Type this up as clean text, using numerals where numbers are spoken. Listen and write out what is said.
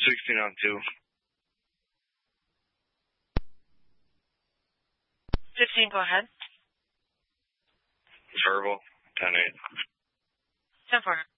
16 on 2. 15, go ahead. Verbal, 10-8. 10-4.